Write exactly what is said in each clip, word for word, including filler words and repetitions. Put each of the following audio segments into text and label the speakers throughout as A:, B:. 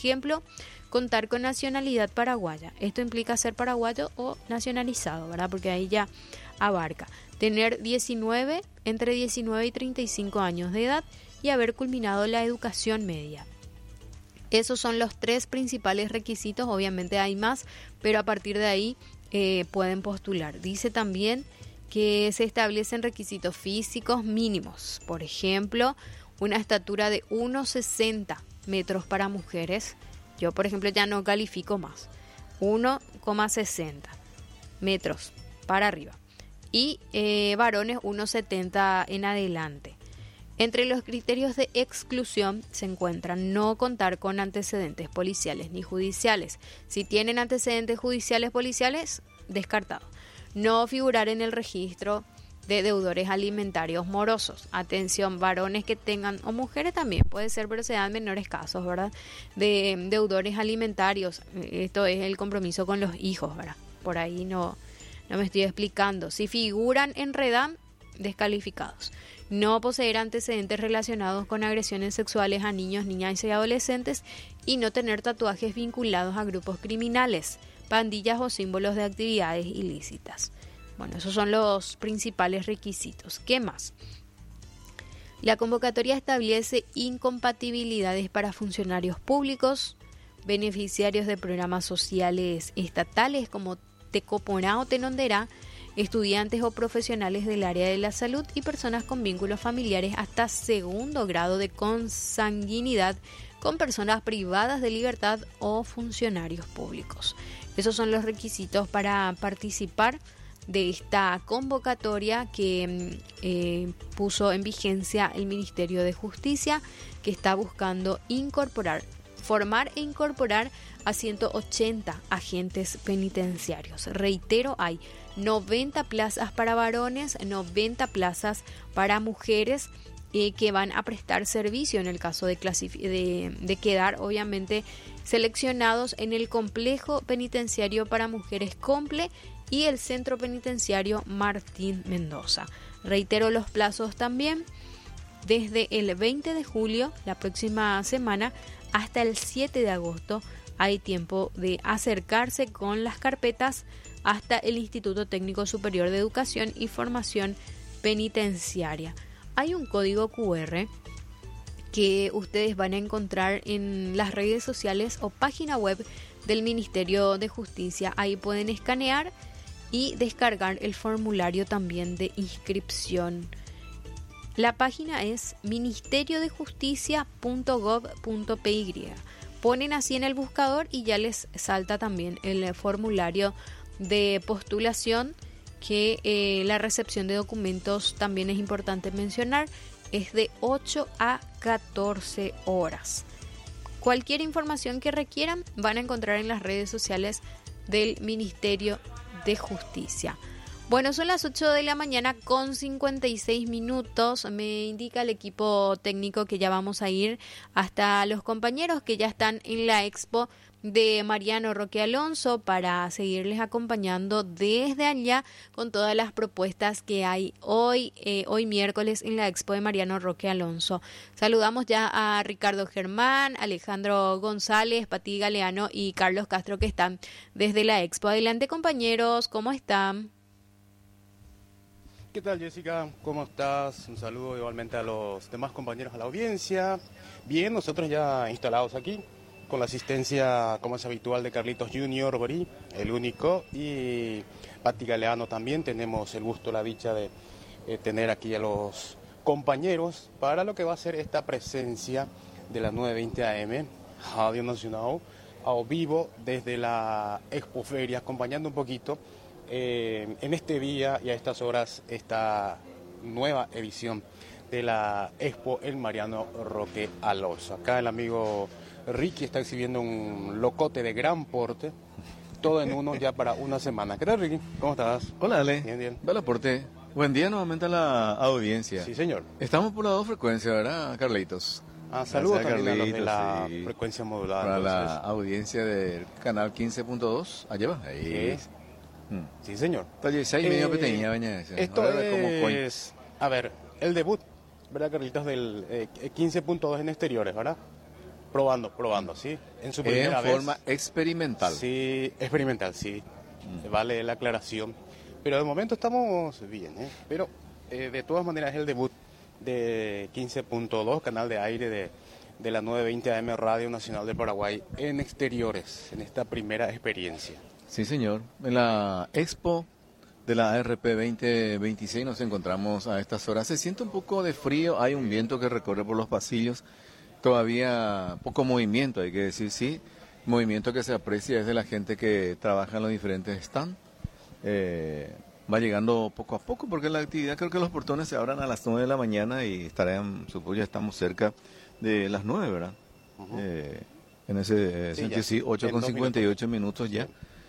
A: ejemplo, contar con nacionalidad paraguaya. Esto implica ser paraguayo o nacionalizado, ¿verdad? Porque ahí ya abarca tener diecinueve, entre diecinueve y treinta y cinco años de edad y haber culminado la educación media. Esos son los tres principales requisitos, obviamente hay más, pero a partir de ahí eh, pueden postular. Dice también que se establecen requisitos físicos mínimos, por ejemplo, una estatura de uno sesenta metros para mujeres. Yo, por ejemplo, ya no califico más, uno sesenta metros para arriba, y eh, varones uno setenta en adelante. Entre los criterios de exclusión se encuentran no contar con antecedentes policiales ni judiciales. Si tienen antecedentes judiciales policiales, descartado. No figurar en el registro de deudores alimentarios morosos. Atención, varones que tengan, o mujeres también, puede ser, pero se dan menores casos, ¿verdad? De deudores alimentarios. Esto es el compromiso con los hijos, ¿verdad? Por ahí no, no me estoy explicando. Si figuran en REDAM, descalificados. No poseer antecedentes relacionados con agresiones sexuales a niños, niñas y adolescentes, y no tener tatuajes vinculados a grupos criminales, pandillas o símbolos de actividades ilícitas. Bueno, esos son los principales requisitos. ¿Qué más? La convocatoria establece incompatibilidades para funcionarios públicos, beneficiarios de programas sociales estatales como Tecoporá o Tenonderá, estudiantes o profesionales del área de la salud y personas con vínculos familiares hasta segundo grado de consanguinidad con personas privadas de libertad o funcionarios públicos. Esos son los requisitos para participar de esta convocatoria que eh, puso en vigencia el Ministerio de Justicia, que está buscando incorporar, formar e incorporar a ciento ochenta agentes penitenciarios. Reitero, hay noventa plazas para varones, noventa plazas para mujeres eh, que van a prestar servicio en el caso de, de, de quedar obviamente seleccionados en el complejo penitenciario para mujeres Comple y el centro penitenciario Martín Mendoza. Reitero los plazos también, desde el veinte de julio, la próxima semana, hasta el siete de agosto, hay tiempo de acercarse con las carpetas hasta el Instituto Técnico Superior de Educación y Formación Penitenciaria. Hay un código cu erre que ustedes van a encontrar en las redes sociales o página web del Ministerio de Justicia. Ahí pueden escanear y descargar el formulario también de inscripción. La página es ministerio de justicia punto gov punto pe ye. Ponen así en el buscador y ya les salta también el formulario de postulación, que eh, la recepción de documentos también es importante mencionar, es de ocho a catorce horas. Cualquier información que requieran van a encontrar en las redes sociales del Ministerio de Justicia. Bueno, son las ocho de la mañana con cincuenta y seis minutos. Me indica el equipo técnico que ya vamos a ir hasta los compañeros que ya están en la expo de Mariano Roque Alonso para seguirles acompañando desde allá con todas las propuestas que hay hoy, eh, hoy miércoles en la expo de Mariano Roque Alonso. Saludamos ya a Ricardo Germán, Alejandro González, Pati Galeano y Carlos Castro, que están desde la expo. Adelante, compañeros, ¿cómo están?
B: ¿Qué tal, Jessica? ¿Cómo estás? Un saludo igualmente a los demás compañeros a la audiencia. Bien, nosotros ya instalados aquí, con la asistencia, como es habitual, de Carlitos Junior Borí, el único, y Pati Galeano también. Tenemos el gusto, la dicha de eh, tener aquí a los compañeros para lo que va a ser esta presencia de las nueve veinte a eme, Radio Nacional, a vivo desde la Expoferia, acompañando un poquito Eh, en este día y a estas horas esta nueva edición de la Expo El Mariano Roque Alonso. Acá el amigo Ricky está exhibiendo un locote de gran porte, todo en uno ya para una semana. ¿Qué tal, Ricky? ¿Cómo estás?
C: Hola, Ale.
B: Bien, bien.
C: Buen aporte. Buen día nuevamente a la audiencia.
B: Sí, señor.
C: Estamos por las dos frecuencias, ¿verdad, Carlitos?
B: Ah, saludos también
C: Carlitos,
B: a los de la
C: sí.
B: frecuencia modulada.
C: Para
B: entonces.
C: la audiencia del canal quince punto dos. Allá va. Ahí.
B: Sí.
C: Hmm.
B: Sí, señor.
C: Oye, seis medio
B: Eh,
C: que tenía, baña.
B: Esto es, a ver, el debut, ¿verdad, Carlitos? Del eh, quince punto dos en exteriores, ¿verdad? Probando, probando, sí. En su
C: En
B: primera vez.
C: forma experimental.
B: Sí, experimental, sí. Mm. Vale la aclaración. Pero de momento estamos bien, ¿eh? Pero eh, de todas maneras es el debut de quince punto dos, canal de aire de, de la novecientos veinte A M Radio Nacional de Paraguay en exteriores, en esta primera experiencia.
C: Sí, señor. En la Expo de la A R P veinte veintiséis nos encontramos a estas horas. Se siente un poco de frío, hay un viento que recorre por los pasillos, todavía poco movimiento, hay que decir, sí. Movimiento que se aprecia es de la gente que trabaja en los diferentes stands. Eh, va llegando poco a poco porque la actividad, creo que los portones se abran a las nueve de la mañana y estarán, supongo ya estamos cerca de las nueve, ¿verdad? Uh-huh. Eh, en ese eh, sí, sentido, sí, ocho con cincuenta y ocho minutos ya.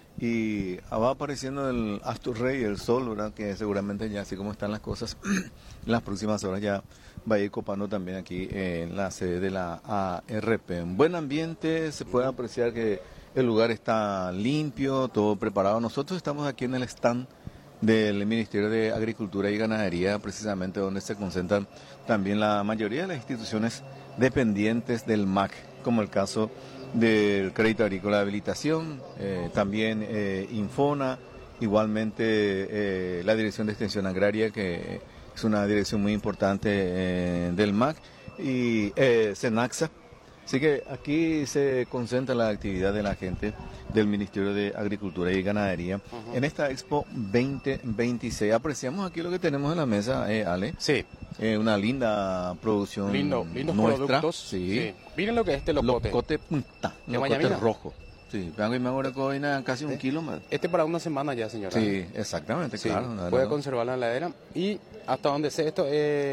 C: Y va apareciendo el Astur Rey, el sol, ¿verdad? Que seguramente ya, así como están las cosas, en las próximas horas ya va a ir copando también aquí en la sede de la A R P. En buen ambiente, se puede apreciar que el lugar está limpio, todo preparado. Nosotros estamos aquí en el stand del Ministerio de Agricultura y Ganadería, precisamente donde se concentran también la mayoría de las instituciones dependientes del M A C, como el caso del Crédito Agrícola de Habilitación, eh, también eh, Infona, igualmente eh, la Dirección de Extensión Agraria, que es una dirección muy importante eh, del M A C, y eh, Senaxa. Así que aquí se concentra la actividad de la gente del Ministerio de Agricultura y Ganadería. Uh-huh. En esta Expo veinte veintiséis, apreciamos aquí lo que tenemos en la mesa, eh, Ale.
B: Sí.
C: Eh, una linda producción
B: Lindo, lindos
C: nuestra.
B: productos.
C: Sí.
B: Sí. Miren lo que es este locote.
C: Locote punta, locote rojo. Sí, vengo y me ahora coina casi un kilo más.
B: Este para una semana ya, señora.
C: Sí, exactamente,
B: sí,
C: claro.
B: Puede no, no. conservarla en la heladera. Y hasta donde sé esto es...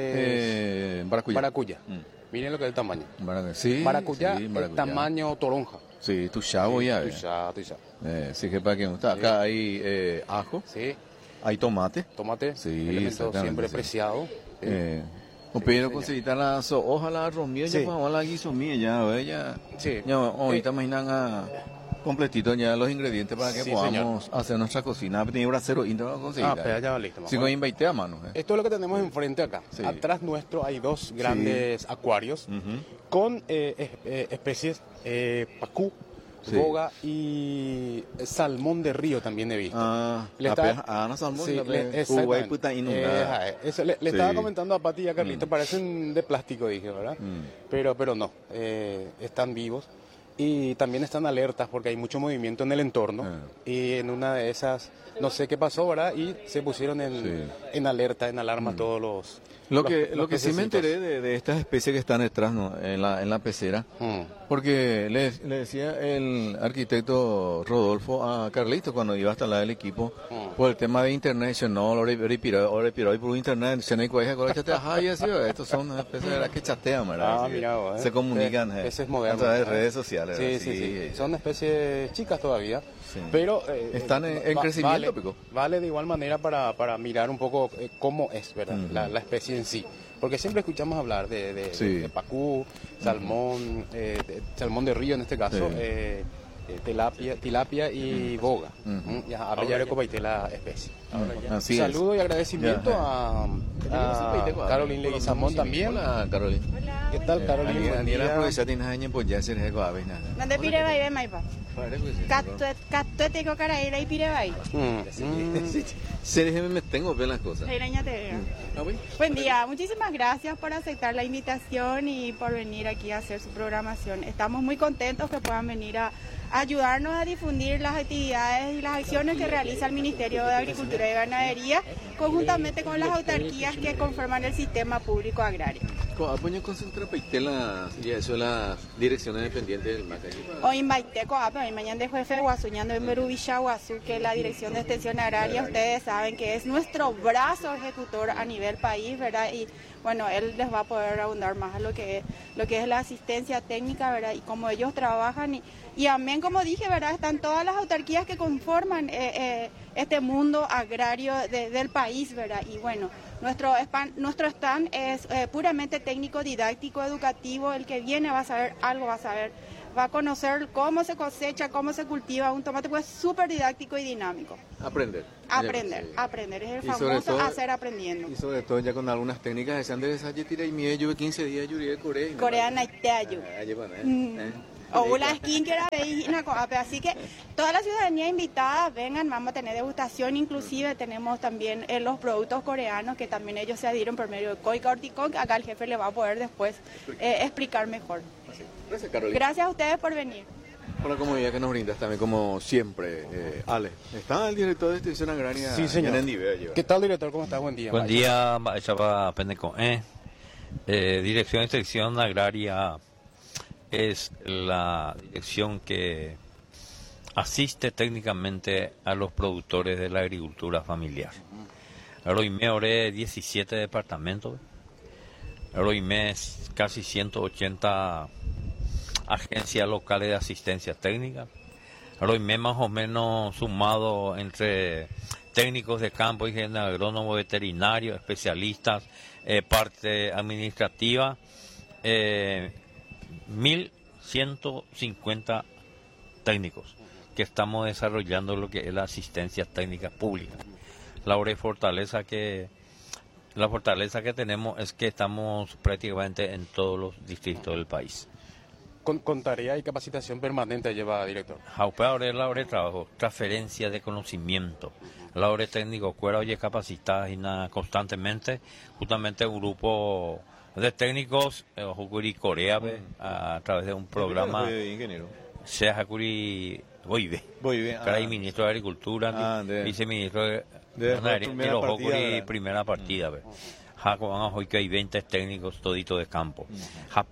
C: Eh, Baracuya.
B: Baracuya. Mm. Miren lo que es el tamaño.
C: Baracuya, sí,
B: Maracuyá,
C: sí,
B: el tamaño toronja.
C: Sí, tu chavo sí, ya.
B: Tu chavo, tu chavo.
C: Eh, sí, que para que me gusta. Acá sí. hay eh, ajo.
B: Sí.
C: Hay tomate.
B: Tomate.
C: Sí,
B: elemento siempre
C: sí.
B: preciado. Sí.
C: Eh, o sí, pero conseguir la so, ojalá romía
B: sí.
C: ya para la guiso mía ya, ya.
B: Sí.
C: Ya ahorita eh. imaginan a completito ya los ingredientes para que sí, podamos señor. hacer nuestra cocina. Tenía un acero íntegro para conseguir.
B: Ah, pero ya va listo.
C: Si con invité a mano. Eh.
B: Esto es lo que tenemos enfrente acá. Sí. Atrás nuestro hay dos grandes sí. acuarios uh-huh. con eh, eh, especies eh, pacú, sí. boga y salmón de río también he visto.
C: Ah,
B: le
C: está, ah no salmón.
B: Sí, le, eh, eso, le, le sí. estaba comentando a Pati y a Carlito, mm. parecen de plástico, dije, ¿verdad? Mm. Pero, pero no, eh, están vivos. Y también están alertas porque hay mucho movimiento en el entorno ah. y en una de esas, no sé qué pasó, ¿verdad? Y se pusieron en, sí. en alerta, en alarma mm. todos los...
C: Lo que,
B: los,
C: lo
B: los
C: que sí me enteré de, de estas especies que están detrás, ¿no? en, la, en la pecera, mm. porque le, le decía el arquitecto Rodolfo a Carlito cuando iba hasta la del equipo, mm. por el tema de internet, no, ahora piró por internet, se no hay cueja, estos son especies que chatean, ¿verdad?
B: Ah, mira, eh.
C: Se comunican
B: eh,
C: eh,
B: moderno,
C: a través de
B: ¿verdad?
C: redes sociales.
B: Sí, sí, sí, sí, son especies chicas todavía. Sí. Pero eh,
C: están en, en va, crecimiento,
B: vale, vale de igual manera para, para mirar un poco eh, cómo es, ¿verdad? Uh-huh. la, la especie en sí, porque siempre escuchamos hablar de, de, sí. de, de pacú, salmón, uh-huh. eh, de, salmón de río en este caso, sí. eh, eh, tilapia, tilapia y uh-huh. boga. Uh-huh. Ya, ahora ya recopaité la especie.
C: Uh-huh. Así
B: Saludo
C: es.
B: y agradecimiento yeah. a, a Caroline Leguizamón también.
C: Hola, Caroline.
B: ¿Qué tal, Caroline?
C: Daniela, profesora, tienes años pues ya se les va
D: ¿Dónde pire va y ve maipa? Catue tengo cara y pire va y.
C: Se les me tengo bien las cosas.
D: Buen día, muchísimas gracias por aceptar la invitación y por venir aquí a hacer su programación. Estamos muy contentos que puedan venir a ayudarnos a difundir las actividades y las acciones que realiza el Ministerio de Agricultura y Ganadería conjuntamente con las autarquías que conforman el sistema público agrario.
C: ¿Apoyo concentra la eso las direcciones dependientes del M A C?
D: Hoy invité a mañana de jefe Guasuñando en Berubilla Guazú, que es la Dirección de Extensión Agraria. Ustedes saben que es nuestro brazo ejecutor a nivel país, ¿verdad? Y bueno, él les va a poder abundar más a lo que es, lo que es la asistencia técnica, ¿verdad? Y cómo ellos trabajan y, y amén, como dije, ¿verdad? Están todas las autarquías que conforman eh, eh, este mundo agrario de, del país, ¿verdad? Y bueno, nuestro, span, nuestro stand es eh, puramente técnico, didáctico, educativo. El que viene va a saber algo, va a saber va a conocer cómo se cosecha, cómo se cultiva un tomate, pues súper didáctico y dinámico.
C: Aprender.
D: Aprender,
C: Sí.
D: aprender, es el
C: Y sobre
D: famoso
C: todo-
D: hacer aprendiendo.
C: Y sobre todo ya con algunas técnicas de Sander de tira y mie, yo quince días yo de Corea.
D: Coreana y teayu. O una skin que era vegana, así que toda la ciudadanía invitada, vengan, vamos a tener degustación, inclusive tenemos también eh, los productos coreanos que también ellos se adhirieron por medio de Koika Horticón, acá el jefe le va a poder después eh, explicar mejor.
C: Gracias, Carolina.
D: Gracias a ustedes por venir.
C: Por la comodidad que nos brindas también, como siempre. Eh, Ale, está el director de Extensión Agraria.
B: Sí, señor.
C: en Endivea,
B: ¿Qué tal, director? ¿Cómo estás? Buen día.
E: Buen día, Chapa Pendeco. Eh, eh, Dirección de Extensión Agraria es la dirección que asiste técnicamente a los productores de la agricultura familiar. Roimé oré diecisiete departamentos, Roimé casi ciento ochenta agencias locales de asistencia técnica, Roimé más o menos sumado entre técnicos de campo, ingeniero agrónomo, veterinario, especialistas, eh, parte administrativa, eh, mil ciento cincuenta técnicos que estamos desarrollando lo que es la asistencia técnica pública. La hora y fortaleza que la fortaleza que tenemos es que estamos prácticamente en todos los distritos del país.
B: Con, con tarea y capacitación permanente lleva, director.
E: Ahora es la hora de trabajo, transferencia de conocimiento. La hora técnico, cuera oye capacitada y nada constantemente, justamente un grupo de técnicos, eh, Hokuri Corea, a, a través de un programa,
C: ingeniero.
E: sea Hakuri Boibe,
C: Boibe,
E: que era
C: ah.
E: ministro de Agricultura,
C: Ah, de-
E: viceministro de,
C: de
E: Ganadería,
C: primera
E: y los
C: partida,
E: Hokuri
C: ¿verdad?
E: primera partida. ve. Jaco, van a hoy que hay veinte técnicos toditos de campo. Ja-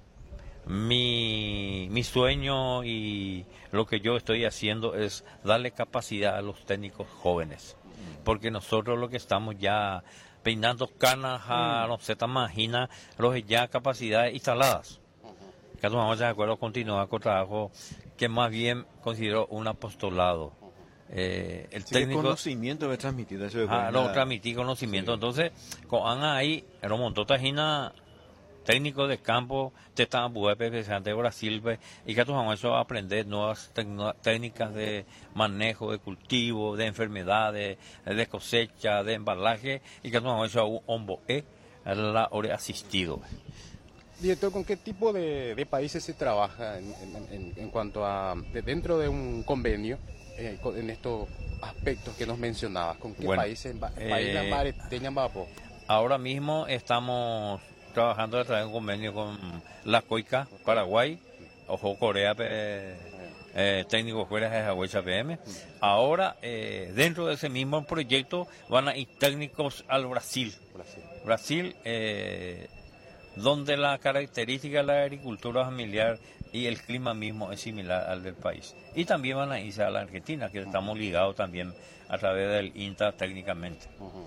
E: mi, mi sueño y lo que yo estoy haciendo es darle capacidad a los técnicos jóvenes, porque nosotros lo que estamos ya peinando canas a no sé, te imaginas, los ya capacidades instaladas. Que vamos de acuerdo continuar con trabajo que más bien considero un apostolado. Eh, el
C: Sí, el
E: técnico
C: conocimiento debe transmitir eso de
E: ah,
C: buena-
E: no transmitir conocimiento.
C: Sí.
E: Entonces, con Ana ahí, en un montón de tajina técnicos de campo, te están de Brasil, ve, y que vamos eso a aprender nuevas tecno- técnicas de manejo, de cultivo, de enfermedades, de cosecha, de embalaje, y que vamos eso a un hombo e la hora asistido.
B: Director, ¿con qué tipo de, de países se trabaja en, en- en- en cuanto a, de- dentro de un convenio, eh, con- en estos aspectos que nos mencionabas? ¿Con qué
E: Bueno,
B: países? Ba-
E: eh,
B: país Mare, Teñan, Bapo.
E: Ahora mismo estamos trabajando a través de un convenio con la COICA, Paraguay, Ojo Corea, eh, eh, técnicos fuera de Hawái P M. Ahora, eh, dentro de ese mismo proyecto, van a ir técnicos al Brasil.
B: Brasil.
E: Brasil, eh, donde la característica de la agricultura familiar y el clima mismo es similar al del país. Y también van a irse a la Argentina, que estamos ligados también a través del INTA técnicamente.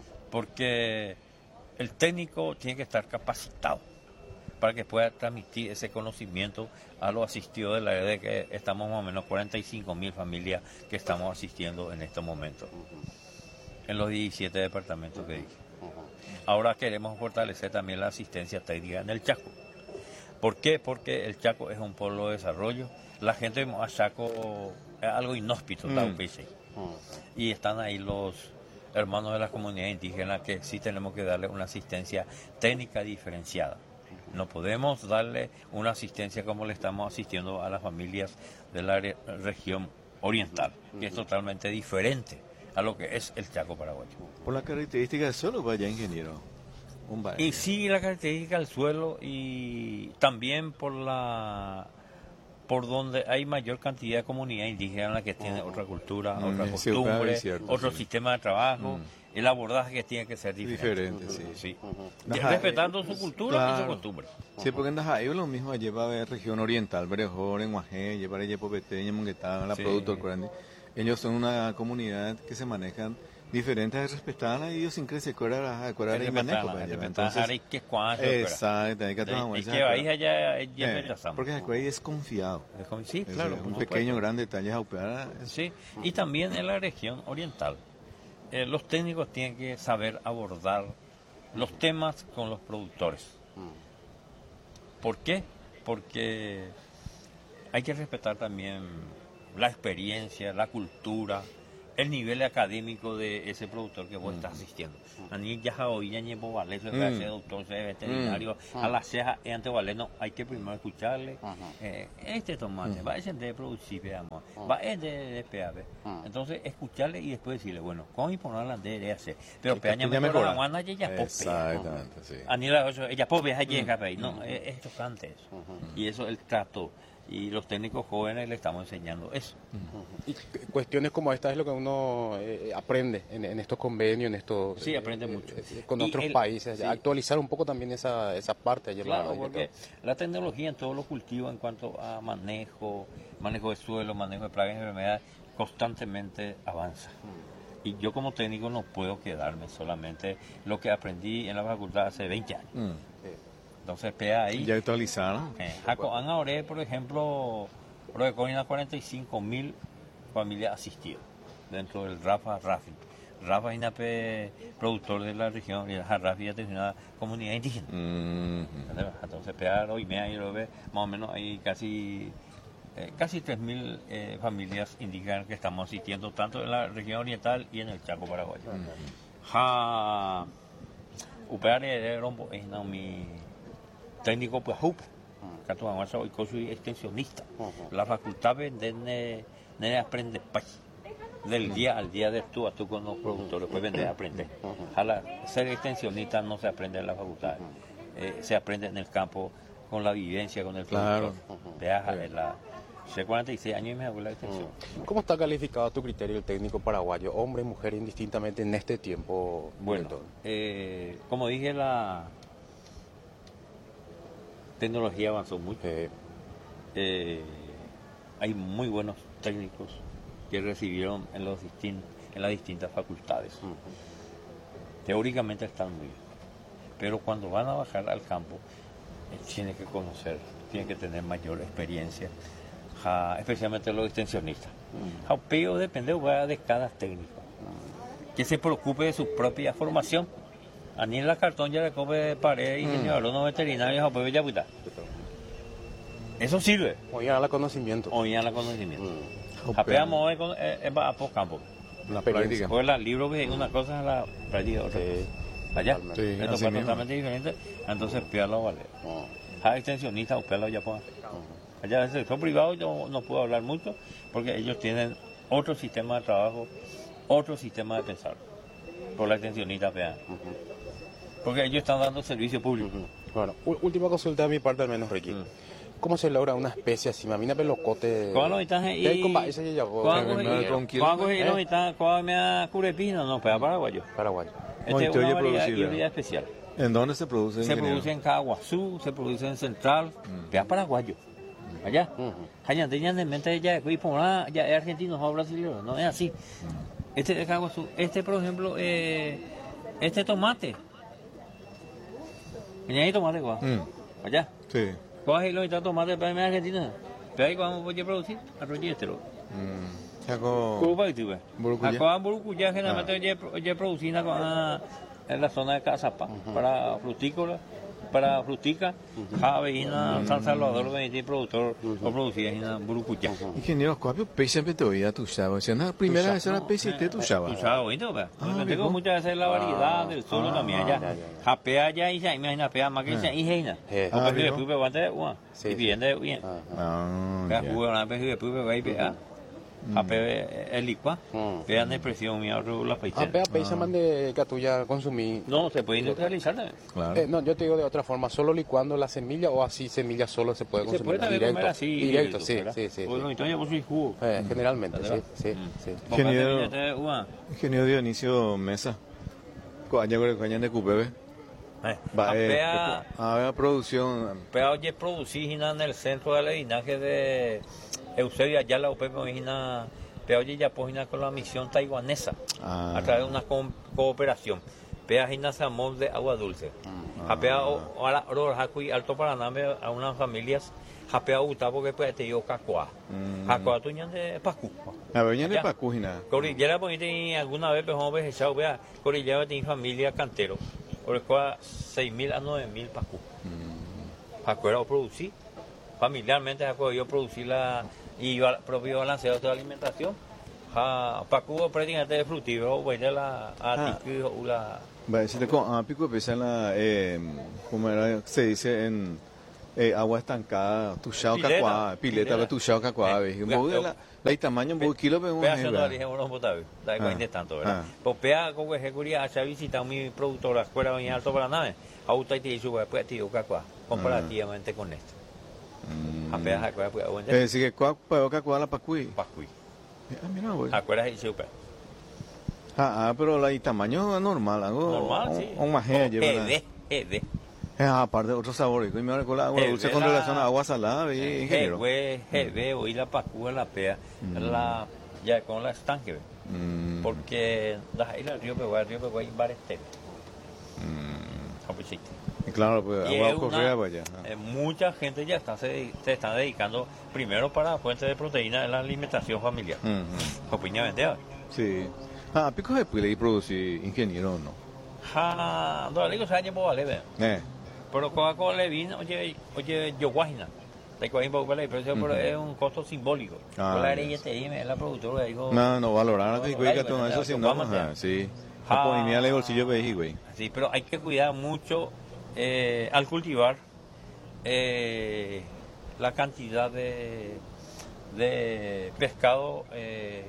E: Porque el técnico tiene que estar capacitado para que pueda transmitir ese conocimiento a los asistidos de la red, que estamos más o menos cuarenta y cinco mil familias que estamos asistiendo en este momento, en los diecisiete departamentos que dije. Ahora queremos fortalecer también la asistencia técnica en el Chaco. ¿Por qué? Porque el Chaco es un pueblo de desarrollo. La gente de Chaco es algo inhóspito,
B: Mm.
E: la U P C. Y están ahí los hermanos de la comunidad indígena que sí tenemos que darle una asistencia técnica diferenciada. No podemos darle una asistencia como le estamos asistiendo a las familias de la re- región oriental, que es totalmente diferente a lo que es el Chaco paraguayo.
C: Por la característica del suelo, vaya ingeniero. Un valle.
E: Y sí, la característica del suelo y también por la por donde hay mayor cantidad de comunidad indígena que tiene otra cultura,
C: Mm,
E: otra
C: sí,
E: costumbre,
C: claro, es cierto,
E: otro
C: sí.
E: sistema de trabajo, el abordaje que tiene que ser diferente.
C: Diferente, sí.
E: Sí.
C: Ajá,
E: Respetando
C: eh,
E: su cultura y su
C: claro.
E: costumbre.
C: Sí, porque en Dajai lo mismo lleva a región oriental, Berejor, en Guajé, lleva a Yepopeteña, Monguetá, la
E: Sí.
C: Productor Corandi. Ellos son una comunidad que se manejan diferentes, respetar la idiosincrasia, cuera, cuera y manejo. pues, lleva. Entonces, exacto, hay que trabajar.
E: Y que ahí allá es
C: Eh, porque el cuera es desconfiado.
E: Sí,
C: Es,
E: claro.
C: eh,
E: por
C: un
E: supuesto.
C: pequeño, gran detalle, jaupear, es-
E: Sí, y también en la región oriental. Eh, los técnicos tienen que saber abordar los temas con los productores. ¿Por qué? Porque hay que respetar también la experiencia, la cultura, el nivel académico de ese productor que vos estás asistiendo. A mí ya hoy ya llevo vale, soy doctor, soy veterinario, a la ceja y ante vale, no, hay que primero escucharle. Eh, este tomate va a ser de producir, veamos, va a ser de despegar. Entonces, escucharle y después decirle, bueno, ¿cómo imponer la D hacer? Pero peña me mejor la guana y ella pope.
C: Exactamente, sí.
E: A mí la ella pope, ella llega ahí. No, es chocante eso. Y eso el trato. Y los técnicos jóvenes le estamos enseñando eso.
B: Y cuestiones como esta es lo que uno eh, aprende en, en estos convenios, en estos...
E: Sí, aprende mucho.
B: Eh, con
E: Y
B: otros
E: el-
B: países,
E: sí.
B: actualizar un poco también esa, esa parte. Ayer
E: Claro,
B: la-
E: porque la tecnología en todos los cultivos en cuanto a manejo, manejo de suelo, manejo de plagas y enfermedades, constantemente avanza. Y yo como técnico no puedo quedarme solamente lo que aprendí en la facultad hace veinte años.
C: Mm.
E: Entonces, pega ahí.
C: Ya actualizaron.
E: Eh, Jaco han ahora, por ejemplo, Prodecoina cuarenta y cinco mil familias asistidas dentro del Rafa Rafi. Rafa Inape, productor de la región, y la Rafi ya tiene una comunidad indígena.
C: Mm.
E: Entonces, pegar hoy me hay, lo ve, más o menos hay casi eh, casi tres mil eh, familias indígenas que estamos asistiendo, tanto en la región oriental y en el Chaco paraguayo. Ja, upeare de rombo es no mi técnico pues hup, cato avanza hoy soy extensionista. La facultad vende ne, ne aprende paz. Del día al día de tú a tú con los productores, pues vender aprender. Jala, ser extensionista no se aprende en la facultad, eh, se aprende en el campo con la vivencia con el
C: Claro.
E: productor. Vea, de la hace cuarenta y seis años y me hago la extensión.
B: ¿Cómo está calificado a tu criterio el técnico paraguayo, hombre y mujer indistintamente en este tiempo?
E: Bueno,
B: director?
E: eh, como dije, la tecnología avanzó mucho.
B: Eh,
E: Eh, hay muy buenos técnicos que recibieron en, los distin- en las distintas facultades. Teóricamente están muy bien, pero cuando van a bajar al campo, eh, tienen que conocer, tienen que tener mayor experiencia, ja, especialmente los extensionistas. Ja, pero depende va, de cada técnico, que se preocupe de su propia formación. A mí en la cartón ya le come pared y ingeniero agrónomo veterinario, ja, pues ya puta. Eso sirve.
B: Oye, la conocimiento.
E: Hoy ya la conocimiento.
B: Mm.
E: Apeamos hoy con es para por campo.
B: Una
C: práctica.
E: Pues la libro que una cosa es la práctica otra.
B: Sí.
E: Allá.
B: Totalmente.
C: Sí,
E: Esto
C: así
E: es
C: mismo.
E: totalmente diferente. Entonces pearlo vale.
B: Oh.
E: Cada extensionista o pearlo ya pues. Allá en el sector privado yo no puedo hablar mucho porque ellos tienen otro sistema de trabajo, otro sistema de pensar. Por la extensionista pean. Porque ellos están dando servicio público.
B: Bueno, u- última consulta de mi parte al menos, Ricky.
E: Mm.
B: ¿Cómo se logra una especie así? Mamina pelocote.
E: ¿Cuándo estás
B: Del
E: ahí?
B: comba- ese ya llegó.
E: ¿Cuándo
C: Eh, no,
B: Eh,
C: con-
E: ¿Cuándo
B: ¿Eh?
E: no está? ¿Cuándo me da curepino? No, pega paraguayo.
B: Paraguayo.
E: Este
C: Hoy
E: es
C: te
E: una
C: oye
E: variedad
C: producir,
E: híbrida especial.
C: ¿En dónde se produce?
E: Se
C: ingeniero?
E: produce en Caguazú, se produce en Central, pega paraguayo. Allá. Allá tenían en mente ya, y por nada, ya es argentino, no es brasileño, no es así. Este de Caguazú, este por ejemplo, eh, este tomate. Mira ahí tomate, guau.
C: Mm.
E: Allá.
C: Sí.
E: Coge los tomate para mí argentina. Pero ahí cuando voy a producir, arroz y estero.
C: Mm. Chaco.
E: Curupa y tuve.
C: Burucuyá.
E: Acá en Burucuyá generalmente yo yo producina con, ah, en la zona de Cazapa para frutícola, para frutica, Javeina, San Salvador, venir productor o producir en Burucuyá.
C: Ingeniero, ¿cuál es peixe que te oía tu chavo? Si es la primera vez era peixe te tu chavo.
E: Tu chavo, ¿viste?
C: Ah,
E: Tengo
C: viejo.
E: muchas veces la variedad del suelo
B: ah,
E: también
B: ya,
E: allá.
B: ya, ya.
E: Japea allá y ya, imagina, pea más que ya y heina.
B: Eh.
C: Ah,
E: Porque
C: viejo.
E: después guante, uah,
B: Sí,
E: y
B: sí.
E: pidiendo bien.
B: Ah,
C: Ah,
E: Pea
C: ya.
E: jugo, una vez y después va y pea. Japea el licua,
B: Mm.
E: pea de presión, mi ahorro la
B: Ah,
E: peixe.
B: pea peixe man de que tú ya consumí.
E: No, se puede industrializar también.
C: Claro.
B: Eh, no, yo te digo de otra forma, solo licuando la semilla o así semilla solo se puede
E: Se
B: consumir.
E: puede también
B: directo,
E: comer así.
B: directo, sí,
E: ¿verdad?
B: sí, sí.
E: Bueno,
B: sí.
E: entonces vos sois jugo.
B: Eh, generalmente, sí,
E: ¿verdad?
B: sí,
E: Mm.
B: sí.
C: Ingeniero.
E: Ingeniero. Uah.
C: Ingeniero Dionisio Mesa. Coaña con el coaña de Cupebe.
E: Eh,
C: Va, eh,
E: Japea,
C: a ver, producción.
E: Pea oye producida en el centro de linaje de Eusebio Ayala, o Pepe Ojina, Pea oye ya pogina con la misión taiwanesa,
C: Ah.
E: a través de una co- cooperación. Pea Jina Samón de Agua Dulce. Japea ahora Rorjacui Alto Paraná a unas familias. Japea Gustavo que puede te dio Cacoa.
C: Mm.
E: Cacoa tuñan de Pascu.
C: A ver, ya
E: Ya.
C: de Pacújina.
E: Cordillera bonita alguna vez pues vamos a ver, vea, Cordillera tiene familia cantero. Por el cual seis mil a nueve mil Pascu. Pascu era producir. familiarmente ha podido producir la y el propio balanceado de la alimentación. Ha pacudo prácticamente de frutífero, voy de la a la
C: Va, si te con ah, pico pesa la eh, como era se dice en eh, agua estancada, tuchao cacua, pileta de tuchao cacua, ves, la la tamaño un kilo pe un.
E: Pedazo no dije unos botables, da cuenta tanto, ¿verdad? Pues pea con que curia a visita mi productora escuela doña Alto Paraná, auto y te hizo pues tío cacua, comparativamente con esto. A pea cacua pues bueno.
C: Eh, sí que cua pues cacua la pacui.
E: Pacui.
C: Ah, mira, güey.
E: Acuerdas y super.
C: Ah, ah, pero la y tamaño normal, algo
E: normal, sí.
C: Un majea lleva.
E: Ede, ede.
C: Es aparte de otro sabor, y me recuerda agua dulce con relación a agua salada, ¿ve? Ingeniero.
E: Güey, jebe, o y la pacúa la pea, la ya con la estanque, porque la isla río Peguay, el río Peguay barestero.
C: Y claro, pues agua correa para allá.
E: Eh, mucha gente ya está se, se está dedicando primero para fuente de proteína en la alimentación familiar. Opinión vendida.
C: Sí. Ah, pico de puede producir ingeniero, ¿no?
E: Ah, no le digo se año vale, ve.
C: Eh.
E: Pero Coca-Cola le vino, oye, oye, yo guajina. Te cogen poco el precio, pero es un costo simbólico.
C: Ah,
E: la arena T I M es la productora, digo.
C: No, no valorar, te digo que todo eso sí no, sí. Japonía le bolsillo ve güey.
E: Sí, pero hay que cuidar mucho eh, al cultivar eh, la cantidad de, de pescado eh,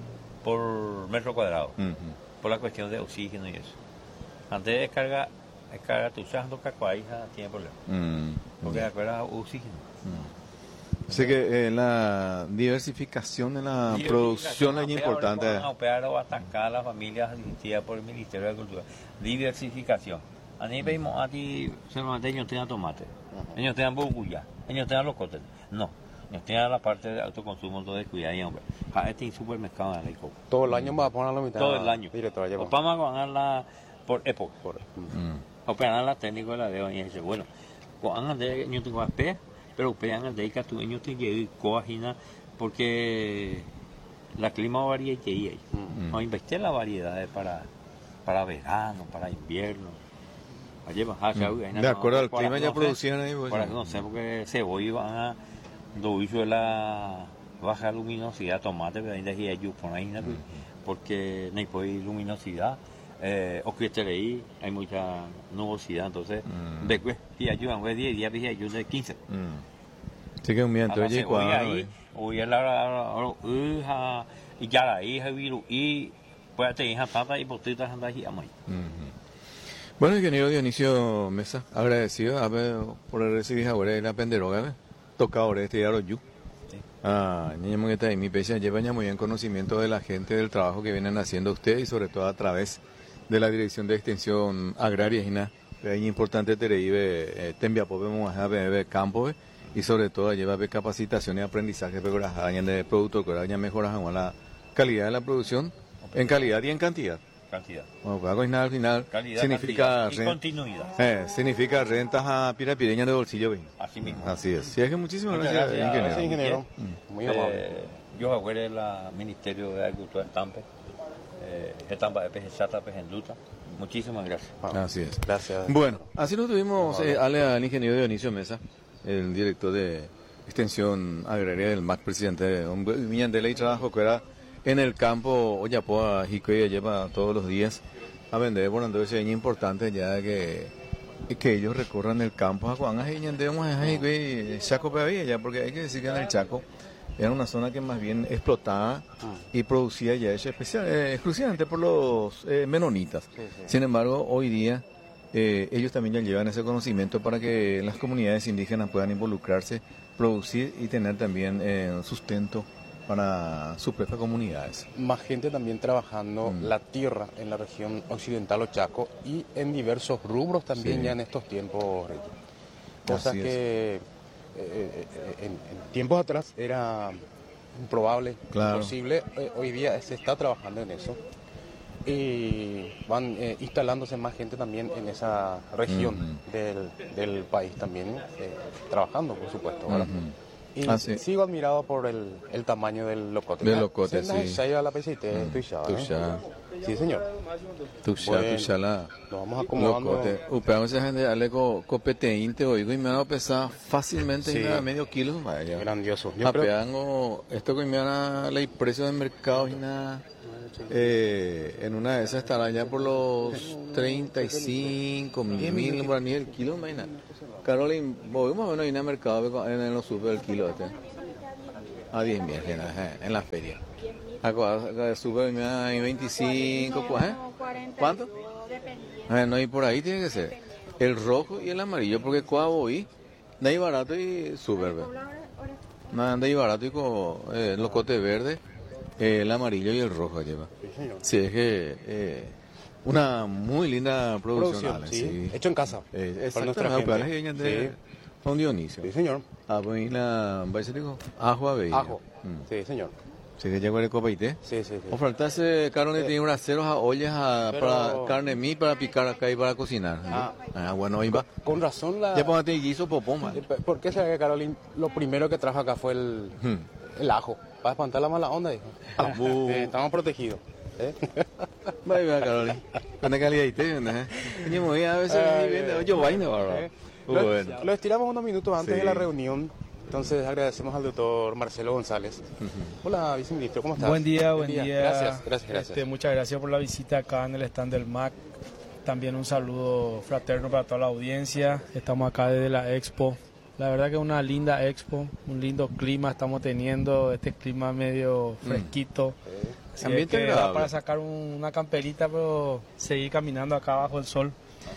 E: por metro cuadrado, uh-huh. por la cuestión de oxígeno y eso. Antes de descargar, descarga tu chando cacuaija tiene problema, uh-huh. porque descarga oxígeno.
C: Uh-huh. Así que eh, la diversificación en la diversificación producción es importante.
E: A operar o atacar a las familias asistidas por el Ministerio de Agricultura. Diversificación. A mí pedimos a ti, solamente ellos tengan tomate, uh-huh. ellos tengan burbuya, ellos tengan los cotes. No, ellos tengan la parte de autoconsumo, todo de cuidado y hombre. A este supermercado de la Ico.
B: Todo el año va a poner la mitad.
E: Todo el año.
B: Directo,
E: o vamos a ganarla por época. Por, uh-huh. Operar la técnica de la de hoy y dice, bueno, cuando de yo tengo a pe, pero pegan de que tu año te llegue coagina porque la clima varía y que hay. Uh-huh. No investir la variedad para para verano, para invierno.
C: Mm. De acuerdo al clima ya producían ahí.
E: Por eso no sé, porque cebolla van a do hizo la baja luminosidad tomate, pero ainda hay ayuda por ahí, porque no hay luminosidad, eh, o que ahí hay mucha nubosidad, entonces después y ayudan de diez días y ayuda de quince.
C: Sí que un viento allí
E: cuando hoy la y ya la hija viru y pues te hija tata y potitas andas y amay.
C: Bueno, ingeniero Dionisio Mesa, agradecido a ver, por el recibir ahora la penderoga, toca ahora este yaro yu. Ah, niña moneta de mi pecha lleva ya muy bien conocimiento de la gente del trabajo que vienen haciendo ustedes y sobre todo a través de la Dirección de Extensión Agraria y nada. Es importante tereive tembia podemos hacer campo y sobre todo lleva capacitación y aprendizaje para de producto que haya mejoras en la calidad de la producción en calidad y en cantidad.
E: Cantidad.
C: Bueno, al final, al final
E: calidad,
C: significa
E: cantidad y continuidad.
C: Eh, significa rentas a pirapireña de bolsillo. ¿Ven?
E: Así mismo.
C: Así es. Sí, es que muchísimas
E: Muchas
C: gracias,
E: gracias,
C: ingeniero.
E: ingeniero. Mm. Muy amable. Eh, yo acuerdo del Ministerio de Agricultura de Estampe, eh, Estampa de Peje Chata, Peje Enduta. Muchísimas gracias.
C: Así es.
B: Gracias.
C: Bueno, así lo tuvimos eh, ale, al ingeniero Dionisio Mesa, el director de Extensión Agraria del M A C, presidente de Miñan de Ley Trabajo, que era en el campo, Oyapoa, Jicoya lleva todos los días a vender, por entonces es importante ya que, que ellos recorran el campo a Juan y andemos a Chaco Pavía ya, porque hay que decir que en el Chaco era una zona que más bien explotaba y producía ya eso especial, eh, exclusivamente por los eh, menonitas. Sí, sí. Sin embargo, hoy día eh, ellos también ya llevan ese conocimiento para que las comunidades indígenas puedan involucrarse, producir y tener también eh, sustento para sus propias comunidades.
B: Más gente también trabajando mm. la tierra en la región occidental o Chaco y en diversos rubros también sí. ya en estos tiempos. Cosas Así que eh, eh, en, en tiempos atrás era improbable,
C: claro.
B: imposible. Eh, hoy día se está trabajando en eso. Y van eh, instalándose más gente también en esa región mm-hmm. del, del país también, eh, trabajando por supuesto, ¿verdad? Mm-hmm. Y
C: Ah, sí.
B: sigo admirado por el, el tamaño del locote.
C: Del locote, sí.
B: Se ha ido a la pesite,
C: Mm,
B: tuya,
C: tuya.
B: Sí, señor.
C: Tuxa,
B: Bueno,
C: tuxa la
B: Nos vamos acomodando.
C: locote. Upea mucha gente dale co copeteinte oigo y me van a pesar fácilmente
B: Sí.
C: y me da medio kilo, vaya.
B: Grandioso. Yo creo,
C: Apeango, esto que me van a el precio del mercado y nada. Eh, en una de esas estará ya por los treinta y cinco mil guaraníes el kilo, imagina. Carolina, voy más o menos ir al mercado en, en los super el kilo este. A diez mil en, la- en la feria. Acá super me da veinticinco, ¿eh? ¿Cuánto? Eh, no, y por ahí tiene que ser el rojo y el amarillo, porque cuando voy, no hay barato y super, ¿ve? No anda ahí barato y con eh, el locote verde, eh, el amarillo y el rojo lleva.
B: sí, señor.
C: Sí, es que eh, una muy linda producción,
B: Producción,
C: Ale,
B: sí.
C: sí.
B: Hecho en casa.
C: Eh,
B: para nuestra
C: exactamente,
B: gente.
C: planes de Don Dionisio.
B: Sí, señor.
C: Ah, pues la, ¿va a ser digo? Ajo a bella.
B: Ajo.
C: Mm.
B: Sí, señor.
C: Sí, que llegó el copaité.
B: Sí, sí, sí.
C: Ofertarse carne tiene unas ceros a ollas a-
B: Pero-
C: para carne mí para picar acá y para cocinar.
B: Ah.
C: Ah, bueno, ahí va.
B: Con razón la...
C: Ya póngate guiso popón, man.
B: Eh, ¿Por qué será que Carolina lo primero que trajo acá fue el,
C: Hmm.
B: el ajo? Para espantar la mala onda, dijo.
C: Ah, bu.
B: Eh, estamos protegidos. ¿eh?
C: Bye, bye, Carolina. Con la calidad y te, ¿no? Coño, muy a veces
B: Ay,
C: viene,
B: ay,
C: oye, vaina, bárbaro.
B: Eh, Lo,
C: Bueno.
B: lo estiramos unos minutos antes
C: Sí.
B: de la reunión. Entonces agradecemos al doctor Marcelo González. Hola, viceministro, ¿cómo estás?
F: Buen día, buen día.
B: Gracias, gracias, gracias.
F: Este, muchas gracias por la visita acá en el stand del M A C. También un saludo fraterno para toda la audiencia. Estamos acá desde la Expo. La verdad que es una linda Expo, un lindo clima estamos teniendo, este clima medio fresquito. Así
C: Ambiente
F: es que
C: agradable.
F: da para sacar un- una camperita, pero seguir caminando acá bajo el sol.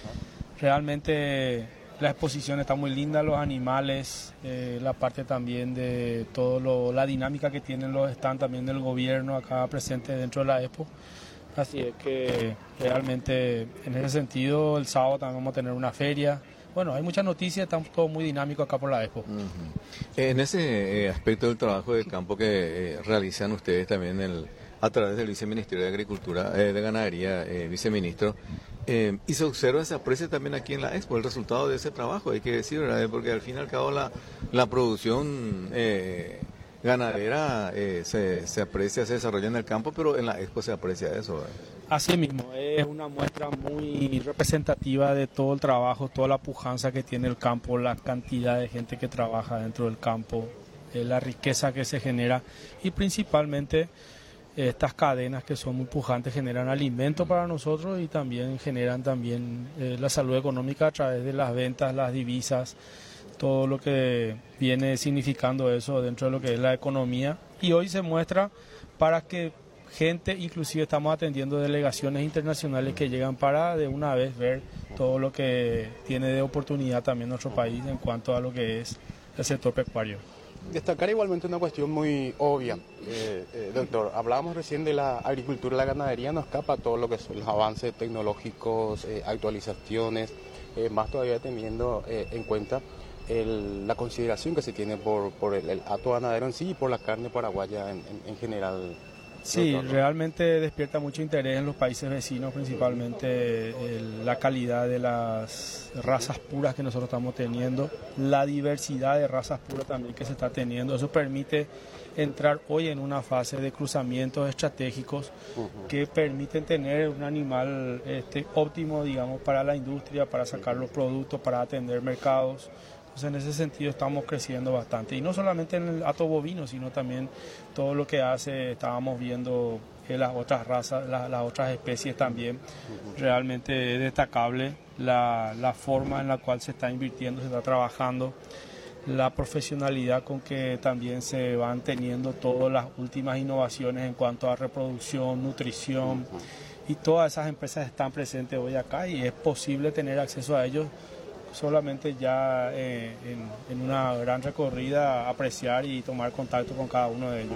F: Realmente la exposición está muy linda, los animales, eh, la parte también de todo lo, la dinámica que tienen los stands también del gobierno acá presente dentro de la Expo. Así es que realmente en ese sentido el sábado también vamos a tener una feria. Bueno, hay muchas noticias, está todo muy dinámico acá por la Expo.
C: Ujú. En ese eh, aspecto del trabajo de campo que eh, realizan ustedes también el, a través del Viceministerio de Agricultura, eh, de Ganadería, eh, viceministro, eh, y se observa, se aprecia también aquí en la Expo el resultado de ese trabajo, hay que decir, ¿verdad? Porque al fin y al cabo la, la producción eh, ganadera eh, se, se aprecia, se desarrolla en el campo, pero en la Expo se aprecia eso, ¿verdad?
F: Así mismo, es una muestra muy representativa de todo el trabajo, toda la pujanza que tiene el campo, la cantidad de gente que trabaja dentro del campo, eh, la riqueza que se genera y principalmente eh, estas cadenas que son muy pujantes generan alimento para nosotros y también generan también eh, la salud económica a través de las ventas, las divisas, todo lo que viene significando eso dentro de lo que es la economía. Y hoy se muestra para que gente, inclusive estamos atendiendo delegaciones internacionales que llegan para de una vez ver todo lo que tiene de oportunidad también nuestro país en cuanto a lo que es el sector pecuario.
B: Destacar igualmente una cuestión muy obvia, eh, eh, doctor. Hablábamos recién de la agricultura y la ganadería, no escapa todo lo que son los avances tecnológicos, eh, actualizaciones, eh, más todavía teniendo eh, en cuenta el- la consideración que se tiene por, por el, el hato ganadero en sí y por la carne paraguaya en, en- en general.
F: Sí,
B: doctor, ¿no?
F: realmente despierta mucho interés en los países vecinos, principalmente el- la calidad de las razas puras que nosotros estamos teniendo, la diversidad de razas puras también que se está teniendo. Eso permite entrar hoy en una fase de cruzamientos estratégicos que permiten tener un animal este, óptimo, digamos, para la industria, para sacar los productos, para atender mercados. Entonces, en ese sentido estamos creciendo bastante. Y no solamente en el hato bovino, sino también todo lo que hace, estábamos viendo eh, las otras razas, la- las otras especies también. Realmente es destacable la, la forma en la cual se está invirtiendo, se está trabajando, la profesionalidad con que también se van teniendo todas las últimas innovaciones en cuanto a reproducción, nutrición. Y todas esas empresas están presentes hoy acá y es posible tener acceso a ellos solamente ya eh, en, en una gran recorrida, apreciar y tomar contacto con cada uno de ellos.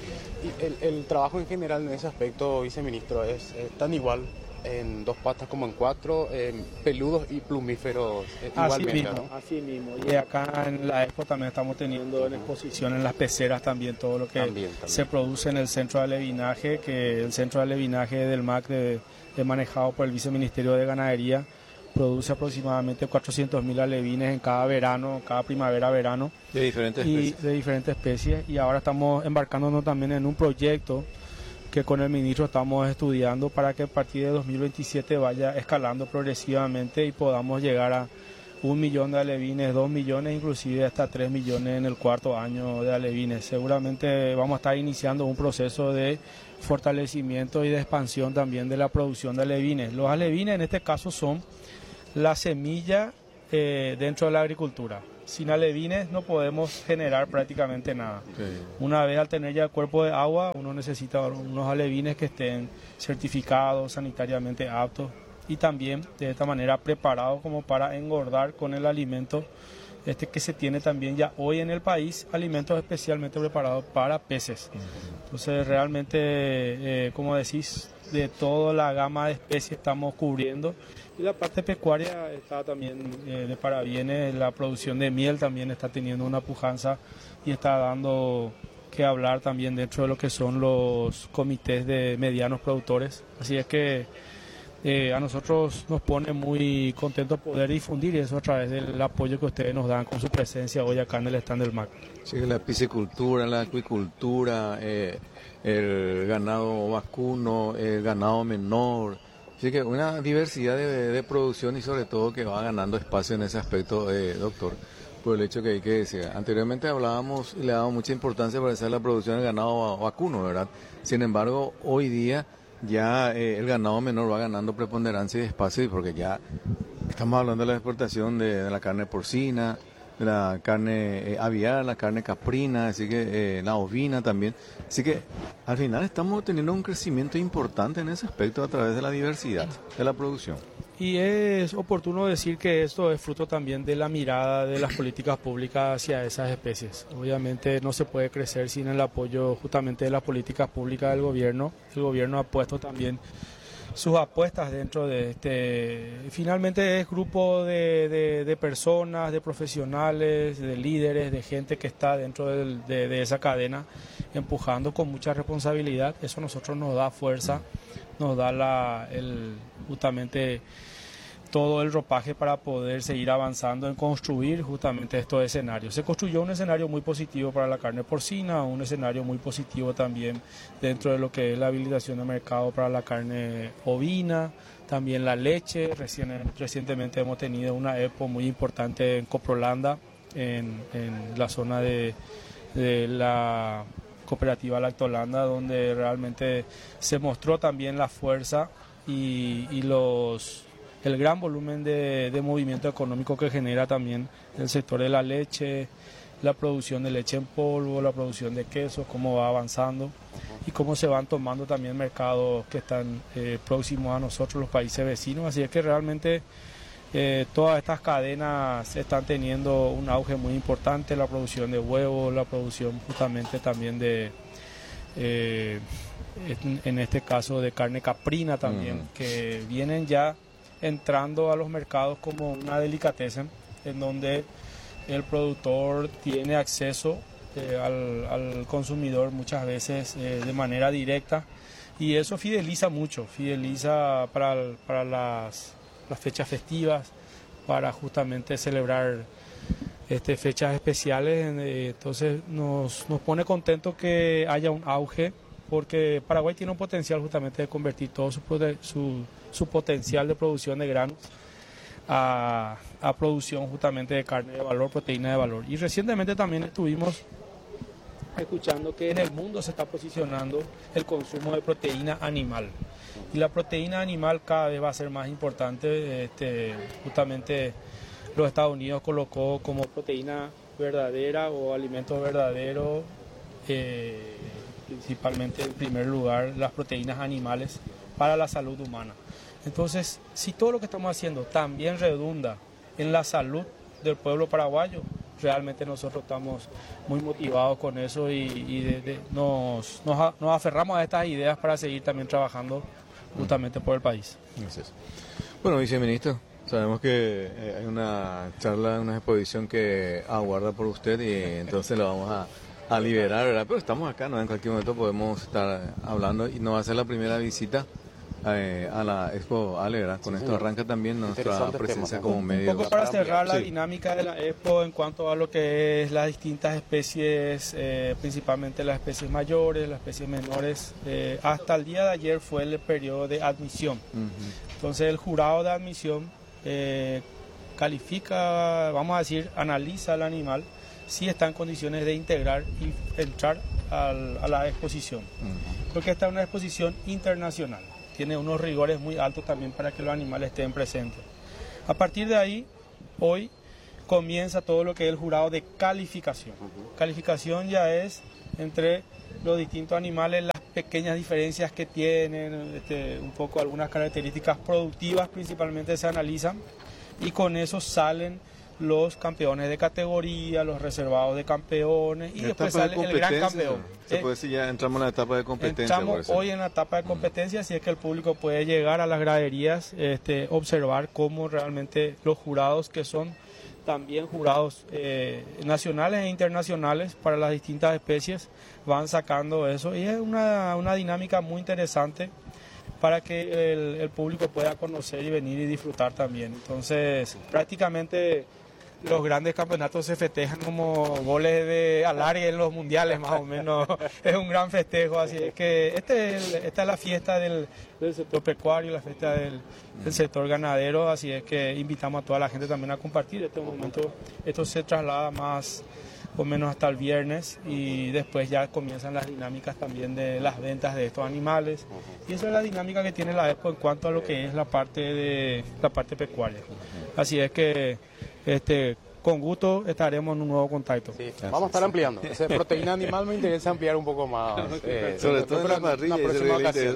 B: Y el, el trabajo en general en ese aspecto, viceministro, es, eh, tan igual en dos patas como en cuatro, eh, peludos y plumíferos eh,
F: Así
B: igualmente,
F: mismo,
B: ¿no?
F: así mismo. Y acá en la Expo también estamos teniendo en exposición en las peceras también todo lo que
B: También, también.
F: se produce en el centro de alevinaje, que el centro de alevinaje del M A C de, de manejado por el Viceministerio de Ganadería, produce aproximadamente cuatrocientos mil alevines en cada verano, cada primavera-verano.
C: De diferentes
F: y
C: especies.
F: De diferentes especies. Y ahora estamos embarcándonos también en un proyecto que con el ministro estamos estudiando para que a partir de dos mil veintisiete vaya escalando progresivamente y podamos llegar a un millón de alevines, dos millones, inclusive hasta tres millones en el cuarto año de alevines. Seguramente vamos a estar iniciando un proceso de fortalecimiento y de expansión también de la producción de alevines. Los alevines en este caso son la semilla eh, dentro de la agricultura. Sin alevines no podemos generar prácticamente nada.
C: Sí.
F: Una vez al tener ya el cuerpo de agua, uno necesita unos alevines que estén certificados, sanitariamente aptos y también de esta manera preparados como para engordar con el alimento este que se tiene también ya hoy en el país, alimentos especialmente preparados para peces. Entonces realmente, eh, como decís, de toda la gama de especies estamos cubriendo. Y la parte pecuaria está también eh, de parabienes, la producción de miel también está teniendo una pujanza y está dando que hablar también dentro de lo que son los comités de medianos productores. Así es que eh, a nosotros nos pone muy contentos poder difundir eso a través del apoyo que ustedes nos dan con su presencia hoy acá en el stand del M A C.
C: Sí, la piscicultura, la acuicultura, eh, el ganado vacuno, el ganado menor. Así que una diversidad de, de producción y sobre todo que va ganando espacio en ese aspecto, eh, doctor, por el hecho que hay que decir. Anteriormente hablábamos y le dábamos mucha importancia para hacer la producción del ganado vacuno, ¿verdad? Sin embargo, hoy día ya eh, el ganado menor va ganando preponderancia y espacio porque ya estamos hablando de la exportación de, de la carne porcina, de la carne eh, aviar, la carne caprina, así que eh, la ovina también. Así que al final estamos teniendo un crecimiento importante en ese aspecto a través de la diversidad de la producción.
F: Y es oportuno decir que esto es fruto también de la mirada de las políticas públicas hacia esas especies. Obviamente no se puede crecer sin el apoyo justamente de las políticas públicas del gobierno. El gobierno ha puesto también sus apuestas dentro de este. Finalmente es grupo de, de, de personas, de profesionales, de líderes, de gente que está dentro del, de, de esa cadena empujando con mucha responsabilidad. Eso a nosotros nos da fuerza, nos da la, el, justamente todo el ropaje para poder seguir avanzando en construir justamente estos escenarios. Se construyó un escenario muy positivo para la carne porcina, un escenario muy positivo también dentro de lo que es la habilitación de mercado para la carne ovina, también la leche. Recién, recientemente hemos tenido una expo muy importante en Coprolanda, en, en la zona de, de la cooperativa Lactolanda, donde realmente se mostró también la fuerza y, y los el gran volumen de, de movimiento económico que genera también el sector de la leche, la producción de leche en polvo, la producción de quesos, cómo va avanzando y cómo se van tomando también mercados que están eh, próximos a nosotros, los países vecinos. Así es que realmente eh, todas estas cadenas están teniendo un auge muy importante, la producción de huevos, la producción justamente también de... Eh, en, en este caso de carne caprina también, uh-huh. que vienen ya entrando a los mercados como una delicatessen, en donde el productor tiene acceso eh, al, al consumidor muchas veces eh, de manera directa, y eso fideliza mucho, fideliza para, para las, las fechas festivas, para justamente celebrar este, fechas especiales. Eh, entonces nos, nos pone contentos que haya un auge, porque Paraguay tiene un potencial justamente de convertir todo su, su, su potencial de producción de granos a, a producción justamente de carne de valor, proteína de valor. Y recientemente también estuvimos escuchando que en el mundo se está posicionando el consumo de proteína animal. Y la proteína animal cada vez va a ser más importante. Este, justamente los Estados Unidos colocó como proteína verdadera o alimento verdadero, eh, principalmente en primer lugar las proteínas animales para la salud humana. Entonces, si todo lo que estamos haciendo también redunda en la salud del pueblo paraguayo, realmente nosotros estamos muy motivados con eso y, y de, de, nos, nos, nos aferramos a estas ideas para seguir también trabajando justamente por el país.
C: Gracias. Bueno, viceministro, sabemos que hay una charla, una exposición que aguarda por usted y entonces lo vamos a a liberar, ¿verdad? Pero estamos acá, ¿no? En cualquier momento podemos estar hablando y no va a ser la primera visita eh, a la Expo Ale, ¿verdad? Con
B: Sí,
C: esto
B: señor.
C: arranca también nuestra
B: Interesante
C: presencia
B: tema.
C: como
B: Un
C: medio.
F: Un poco para cerrar la
C: Sí.
F: dinámica de la Expo en cuanto a lo que es las distintas especies, eh, principalmente las especies mayores, las especies menores. Eh, hasta el día de ayer fue el periodo de admisión.
C: Ujú.
F: Entonces el jurado de admisión eh, califica, vamos a decir, analiza al animal si está en condiciones de integrar y entrar al- a la exposición.
C: Ujú.
F: Porque esta es una exposición internacional, tiene unos rigores muy altos también para que los animales estén presentes. A partir de ahí, hoy comienza todo lo que es el jurado de calificación. Calificación ya es entre los distintos animales, las pequeñas diferencias que tienen, este, un poco algunas características productivas principalmente se analizan y con eso salen los campeones de categoría, los reservados de campeones y
C: La
F: después
C: etapa de
F: sale el gran
C: competencia,
F: campeón.
C: Se
F: ¿eh?
C: puede decir ya entramos en la etapa de competencia.
F: Entramos
C: por eso.
F: hoy en la etapa de competencia, si es que el público puede llegar a las graderías, este, observar cómo realmente los jurados, que son también jurados eh, nacionales e internacionales para las distintas especies, van sacando eso. Y es una, una dinámica muy interesante para que el, el público pueda conocer y venir y disfrutar también. Entonces, prácticamente los grandes campeonatos se festejan como goles de alargue en los mundiales, más o menos. Es un gran festejo, así es que este es el- esta es la fiesta del, del sector pecuario, la fiesta del, del sector ganadero, así es que invitamos a toda la gente también a compartir este momento. Esto se traslada más o menos hasta el viernes y después ya comienzan las dinámicas también de las ventas de estos animales. Y esa es la dinámica que tiene la Expo en cuanto a lo que es la parte de la parte pecuaria. Así es que este con gusto estaremos en un nuevo contacto.
B: Sí, vamos a estar ampliando. Esa proteína animal me interesa ampliar un poco más. eh,
C: Sobre todo en la
B: pero
C: parrilla,
B: una
C: ese
B: próxima
C: le
B: ocasión.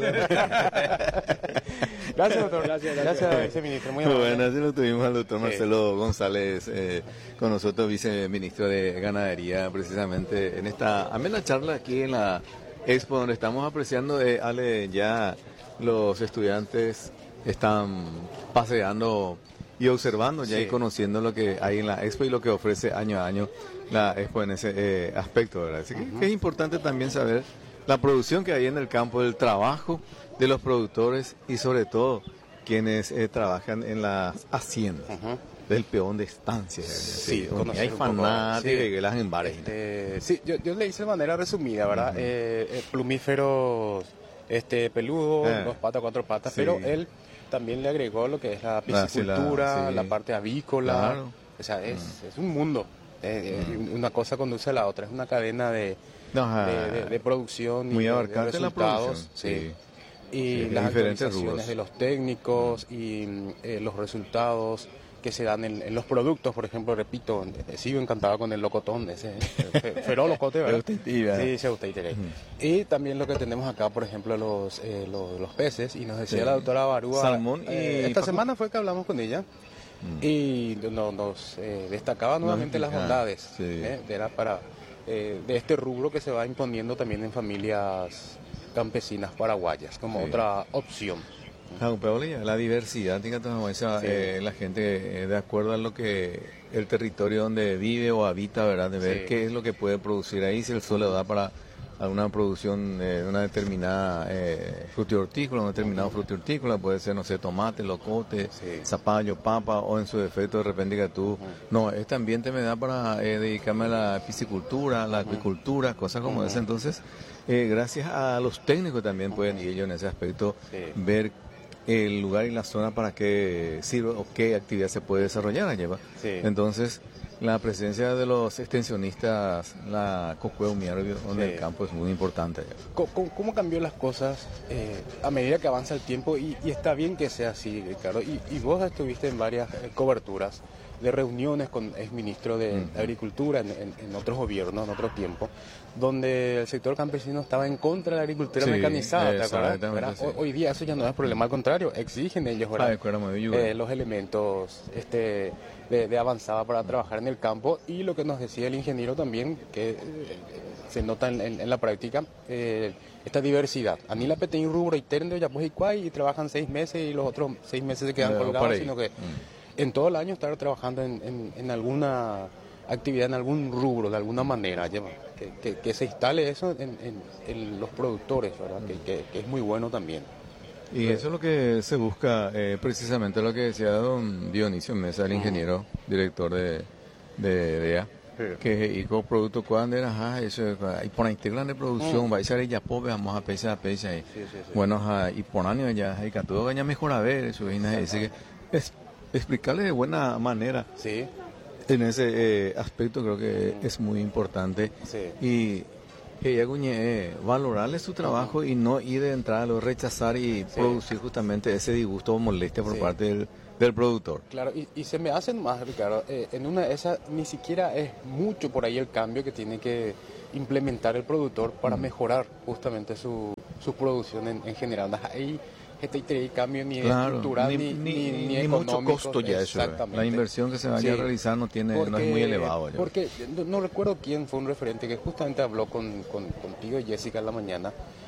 B: Gracias, doctor. Gracias, gracias, viceministro. Muy amable.
C: Bueno, así lo tuvimos al doctor
B: Sí.
C: Marcelo González eh, con nosotros, viceministro de Ganadería, precisamente en esta amena charla aquí en la Expo, donde estamos apreciando, eh, Ale, ya los estudiantes están paseando y observando ya
B: Sí.
C: y conociendo lo que hay en la Expo y lo que ofrece año a año la Expo en ese eh, aspecto, ¿verdad? Así que, que es importante también saber la producción que hay en el campo, el trabajo de los productores y sobre todo quienes eh, trabajan en las haciendas
B: Ujú.
C: del peón de estancia.
B: Sí,
C: donde
B: conocer
C: hay
B: un poco,
C: fanáticos
B: sí.
C: que las en bares.
B: Este, sí, yo, yo le hice de manera resumida, ¿verdad?
C: Ujú.
B: Eh, eh, plumíferos este, peludos,
C: Eh,
B: dos patas, cuatro patas,
C: sí.
B: pero él también le agregó lo que es la
C: Ah, sí, la-
B: piscicultura, la,
C: sí.
B: parte avícola.
C: Claro.
B: O sea, es, es un mundo. Eh, eh, Una cosa conduce a la otra, es una cadena de,
C: No, ajá.
B: de, de- de producción y
C: Muy
B: de- de
C: abarcante la
B: resultados.
C: producción. Sí.
B: Y
C: Sí,
B: las
C: diferentes
B: actualizaciones
C: rubros.
B: de los técnicos y eh, los resultados que se dan en, en los productos, por ejemplo, repito, eh, sigo encantado con el locotón, ese eh, fe- feroz locote, ¿verdad?
C: Eustaquia.
B: Sí, sí, Eustaquia. Y también lo que tenemos acá, por ejemplo, los, eh, los, los peces, y nos decía
C: Sí.
B: la doctora Barúa,
C: Salmón y
B: eh, esta
C: pacu-
B: semana fue que hablamos con ella, y no- nos eh, destacaba nuevamente las
C: explicaba,
B: bondades
C: sí.
B: eh, de, la- para, eh, de este rubro que se va imponiendo también en familias campesinas paraguayas como
C: Sí.
B: otra opción.
C: Ah, Pablo, ya, la diversidad, digamos, como esa,
B: Sí.
C: eh, la gente eh, de acuerdo a lo que el territorio donde vive o habita, ¿verdad? De ver
B: Sí.
C: qué es lo que puede producir ahí, si el suelo da para alguna producción eh, de una determinada eh, frutihortícola, un determinado frutihortícola, puede ser, no sé, tomate, locote,
B: Sí.
C: zapallo, papa, o en su defecto de repente que tú, no, este ambiente me da para eh, dedicarme a la piscicultura, a la acuicultura, cosas como esa. Entonces, eh, gracias a los técnicos también pueden ir ellos en ese aspecto
B: Sí.
C: ver el lugar y la zona para qué sirve o qué actividad se puede desarrollar allá. ¿va?
B: Sí.
C: Entonces, la presencia de los extensionistas, la Cocueo Miarbio, donde
B: Sí.
C: el campo es muy importante allá.
B: ¿Cómo, cómo- cómo cambió las cosas eh, a medida que avanza el tiempo? Y, y está bien que sea así, Ricardo. Y, y vos estuviste en varias eh, coberturas de reuniones con exministros de
C: Mm.
B: Agricultura en, en- en otros gobiernos, en otro tiempo, donde el sector campesino estaba en contra de la agricultura
C: Sí,
B: mecanizada, ¿te acuerdas?
C: exactamente,
B: ¿Verdad?
C: sí.
B: Hoy, hoy día eso ya no es problema, al contrario, exigen ellos, ¿verdad?
C: Ah, de acuerdo, muy bien.
B: Eh, los elementos este, de, de avanzada para trabajar en el campo y lo que nos decía el ingeniero también, que eh, se nota en, en- en la práctica, eh, esta diversidad. A mí la P T I rubro interno ya pues y trabajan seis meses y los otros seis meses se quedan
C: Eh,
B: colgados,
C: por ahí.
B: sino que
C: Mm.
B: en todo el año estar trabajando en, en- en alguna actividad, en algún rubro, de alguna manera, lleva, que, que- que se instale eso en, en- en los productores, ¿verdad? Que, que- que es muy bueno también.
C: Y eso es lo que se busca, eh, precisamente lo que decía don Dionisio Mesa, el ingeniero, director de, de D E A, que y con producto cuando era ajá, eso y por ahí gran de producción va a ser ella pobre vamos a pesar a pesar y bueno ajá, y por año ya hay que todo gaña mejor a ver eso y dice que es explicarle de buena manera
B: Sí.
C: en ese eh, aspecto creo que es muy importante
B: Sí.
C: y ella eh, valorarle su trabajo y no ir de entrada o rechazar y producir justamente ese disgusto o molestia por
B: Sí.
C: parte del, del productor.
B: Claro, y, y se me hacen más, Ricardo, eh, en una de esas ni siquiera es mucho por ahí el cambio que tiene que implementar el productor para mejorar justamente su, su producción en, en general. Ahí este cambio ni
C: Claro,
B: estructural
C: ni,
B: ni,
C: ni,
B: ni,
C: ni,
B: ni
C: ni mucho
B: económico.
C: costo ya eso.
B: Exactamente.
C: La inversión que se vaya
B: Sí.
C: a realizar no tiene no
B: Porque-
C: es muy elevado. ya.
B: Porque no, no recuerdo quién fue un referente que justamente habló con, con, contigo y Jessica en la mañana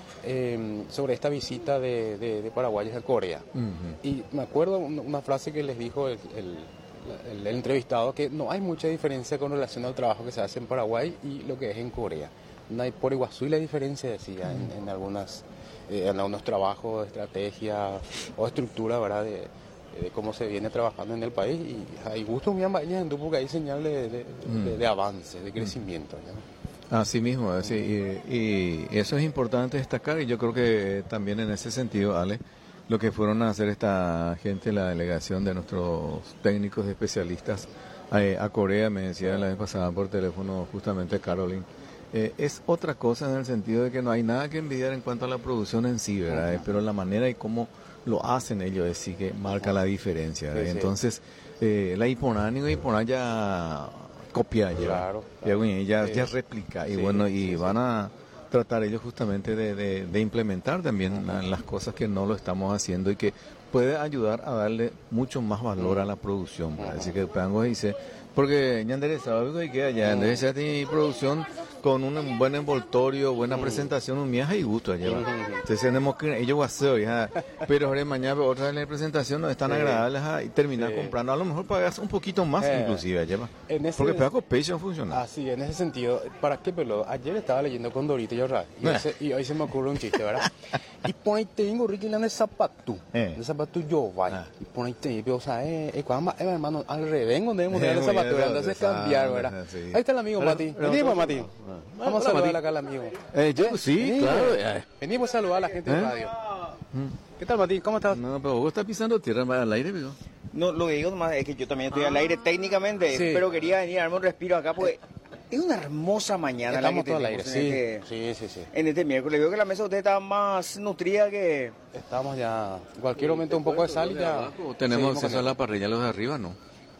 B: eh, sobre esta visita de, de, de paraguayos a Corea.
C: Ujú.
B: Y me acuerdo una, una frase que les dijo el, el- el- el entrevistado, que no hay mucha diferencia con relación al trabajo que se hace en Paraguay y lo que es en Corea. No hay por Iguazú y la diferencia, decía, en, en algunas eh, en algunos trabajos de estrategia o estructura, ¿verdad?, de, de cómo se viene trabajando en el país. Y hay gusto muy en tu porque hay señal de, de, de- de avance, de crecimiento. ¿no?
C: Así mismo, así, y, y eso es importante destacar y yo creo que también en ese sentido, Ale, lo que fueron a hacer esta gente, la delegación de nuestros técnicos especialistas eh, a Corea, me decía la vez pasada por teléfono justamente Caroline, eh, es otra cosa en el sentido de que no hay nada que envidiar en cuanto a la producción en sí, ¿verdad? Eh, pero la manera y cómo lo hacen ellos es sí que marca la diferencia, ¿verdad?
B: Sí, sí.
C: Entonces, eh, la Iponán y Iponán ya copia ya,
B: Claro,
C: ya,
B: claro.
C: ya,
B: Sí.
C: ya réplica y
B: Sí,
C: bueno, y
B: sí, sí.
C: van a tratar ellos justamente de, de, de implementar también la- las cosas que no lo estamos haciendo y que puede ayudar a darle mucho más valor a la producción, ¿verdad? Así que Pango dice, porque ya enderezado algo y queda ya enderezado tiene producción con un buen envoltorio, buena presentación, un viaje y gusto allá. ¿verdad? Entonces tenemos que ellos va a hacer, ya, pero ahora mañana otra vez la presentación no es tan
B: Sí.
C: agradable ajá, y terminar
B: Sí.
C: comprando, a lo mejor pagas un poquito más
B: Eh,
C: inclusive allá. ¿va?
B: en ese-
C: Porque Pago Patreon funciona.
B: Así, en ese sentido, ¿para qué pelo? Ayer estaba leyendo con Dorito y Yorra, y, hoy se- y hoy se me ocurre un chiste, ¿verdad? Y por ahí tengo Ricky de zapato,
C: Eh.
B: de zapato yo vai,
C: Ah.
B: y por ahí tengo, o sea, eh, eh, cuando, eh, hermano, al revés, donde debemos
C: Eh,
B: de
C: muy
B: zapato,
C: bien,
B: entonces
C: ah,
B: cambiar, ¿verdad?
C: sí.
B: Ahí está el amigo
C: Pero-
B: Mati,
C: pero-
B: vení pues Mati,
C: Ah.
B: vamos a
C: Hola,
B: saludar
C: Mati.
B: acá al amigo.
C: Eh, yo sí,
B: Vení,
C: claro.
B: pues.
C: eh.
B: Venimos a saludar a la gente de
C: ¿Eh?
B: radio. ¿Qué tal Mati? ¿Cómo estás?
C: No, pero vos estás pisando tierra al aire, amigo.
G: No, lo que digo nomás es que yo también estoy al aire técnicamente,
B: Sí.
G: pero quería venir a darme un respiro acá porque es una hermosa mañana la que
B: Estamos todos al aire,
G: tenemos en,
B: sí,
G: este,
B: sí, sí, sí.
G: en este miércoles. Veo que la mesa de usted está más nutrida que...
B: Estamos ya, en cualquier momento un poco de sal y ya.
C: Tenemos
B: seguimos
C: acceso
B: con
C: a la parrilla, los de arriba, ¿no?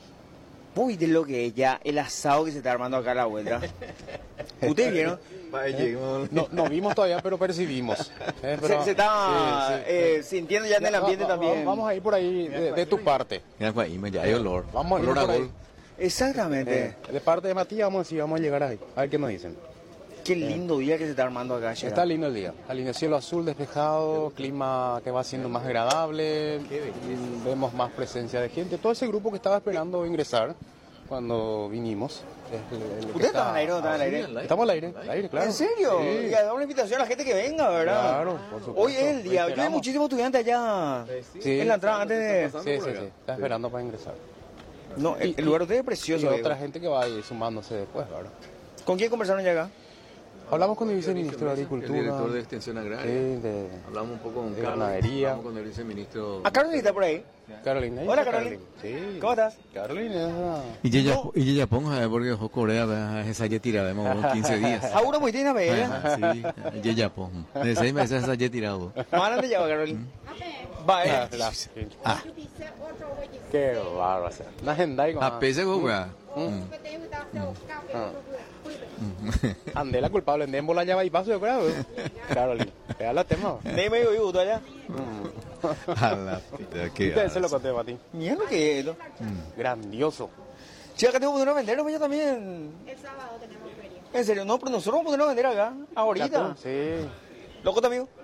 G: Uy, de lo que es ya el asado que se está armando acá a la vuelta. ¿Ustedes vieron?
B: No, no vimos todavía, pero percibimos. Eh, pero-
G: se, se está
B: sí, sí.
G: eh, sintiendo ya en el
B: Va-
G: ambiente
B: va-
G: también.
B: Vamos a ir por ahí de, de tu parte.
C: Mira, ahí me ya hay olor.
B: Vamos a ir
C: olor
B: por
C: a
B: ahí.
C: gol.
G: Exactamente.
B: Eh, de parte de Matías vamos a decir, vamos a llegar ahí. A ver qué nos dicen.
G: Qué lindo día que se está armando acá. Shera.
B: Está lindo el día. Al lindo cielo azul despejado, clima que va siendo más agradable, mm, vemos más presencia de gente. Todo ese grupo que estaba esperando ingresar cuando vinimos. es el- el que
G: ¿Ustedes
B: está-
G: están al aire o no están al aire?
B: Estamos al aire, al aire, claro.
G: ¿En serio?
B: Sí.
G: Y a dar una invitación a la gente que venga, ¿verdad?
B: Claro, por supuesto.
G: Hoy es el día. Yo hay
B: Esperamos.
G: muchísimos estudiantes allá
B: Sí.
G: en la entrada antes de...
B: Sí, sí, sí. Está esperando para ingresar.
G: No, el,
B: Y-
G: el lugar de ustedes es
B: Y
G: precioso.
B: otra
G: Diego.
B: gente que va a ir sumándose después, ¿verdad?
G: ¿Con quién conversaron ya acá?
B: Hablamos con el viceministro de
C: El
B: Agricultura.
C: director de Extensión
B: Sí,
C: Agraria.
B: de
C: Hablamos un poco con
B: de
C: Carlos.
B: ganadería.
C: Hablamos con el viceministro.
G: ¿A Carolina está por ahí?
B: Carolina. ahí
G: Hola,
B: está
G: Carolina.
B: Sí.
G: ¿Cómo estás?
B: Carolina es una...
C: Y ella,
G: No.
C: y ella ponga, eh, porque ojo Corea, ve, esa ya tirada, hemos quince días.
G: Ahora muy tiene bella.
C: Ah, sí, y ella ponga. De seis meses esa ya tirado.
G: Más adelante ya va, Carolina. Va, eh.
B: La-
C: Ah,
B: Qué bárbaro. Una agenda y con...
C: a pese con weá.
B: Andé la culpable, andé en bola llave y paso, yo creo. Carolina, pega la tema.
G: Dime medio vivo tú allá.
C: A la pita, qué
B: Ustedes se lo
C: asco.
B: conté para ti.
G: Mira lo que es esto.
B: Grandioso.
G: Sí, acá tengo que ponernos a vender, yo también.
D: El sábado tenemos feria.
G: En serio, no, pero nosotros vamos a ponernos a vender acá, ahorita.
B: Sí.
G: ¿Loco tu amigo?